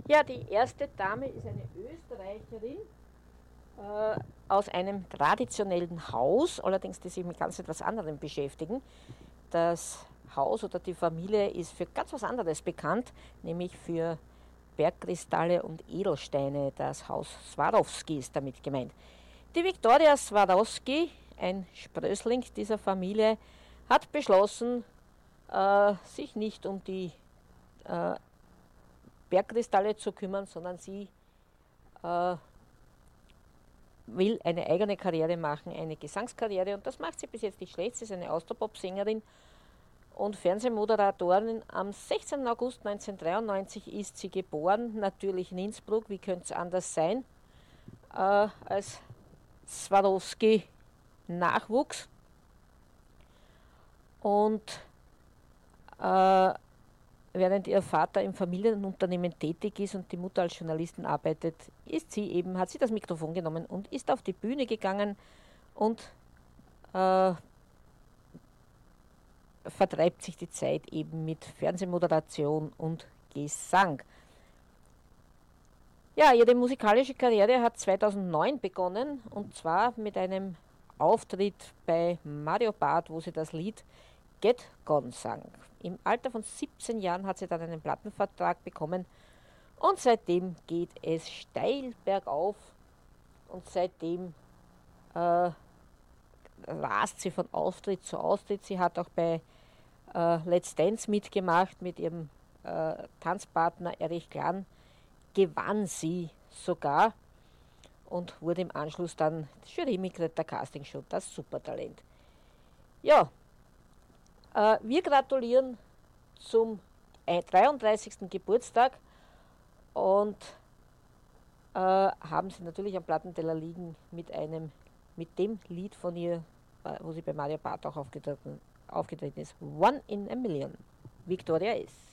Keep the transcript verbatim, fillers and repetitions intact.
Ja, die erste Dame ist eine Österreicherin äh, aus einem traditionellen Haus, allerdings die sich mit ganz etwas anderem beschäftigen. Das Haus oder die Familie ist für ganz was anderes bekannt, nämlich für Bergkristalle und Edelsteine. Das Haus Swarovski ist damit gemeint. Die Viktoria Swarovski, ein Sprössling dieser Familie, hat beschlossen, äh, sich nicht um die äh, Bergkristalle zu kümmern, sondern sie äh, will eine eigene Karriere machen, eine Gesangskarriere, und das macht sie bis jetzt nicht schlecht. Sie ist eine Austropop-Sängerin und Fernsehmoderatorin. Am sechzehnten August neunzehnhundertdreiundneunzig ist sie geboren, natürlich in Innsbruck, wie könnte es anders sein, äh, als Swarovski-Nachwuchs. Und äh, während ihr Vater im Familienunternehmen tätig ist und die Mutter als Journalistin arbeitet, ist sie eben, hat sie das Mikrofon genommen und ist auf die Bühne gegangen und äh, vertreibt sich die Zeit eben mit Fernsehmoderation und Gesang. Ja, ihre musikalische Karriere hat zweitausendneun begonnen, und zwar mit einem Auftritt bei Mario Barth, wo sie das Lied Get Gone sang. Im Alter von siebzehn Jahren hat sie dann einen Plattenvertrag bekommen und seitdem geht es steil bergauf, und seitdem äh, rast sie von Austritt zu Austritt. Sie hat auch bei äh, Let's Dance mitgemacht mit ihrem äh, Tanzpartner Erich Klan, gewann sie sogar und wurde im Anschluss dann Jurymitglied der Castingshow Das Supertalent. Ja, äh, wir gratulieren zum dreiunddreißigsten Geburtstag und äh, haben sie natürlich am Plattenteller liegen mit einem, mit dem Lied von ihr, äh, wo sie bei Mario Barth auch aufgetreten, aufgetreten ist, One in a Million. Viktoria S.